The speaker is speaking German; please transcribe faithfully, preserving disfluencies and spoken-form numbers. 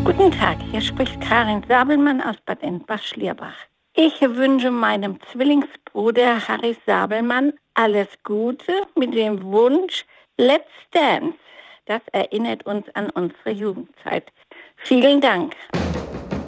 Guten Tag, hier spricht Karin Sabelmann aus Bad Endbach-Schlierbach. Ich wünsche meinem Zwillingsbruder Harry Sabelmann alles Gute mit dem Wunsch Let's Dance. Das erinnert uns an unsere Jugendzeit. Vielen Dank.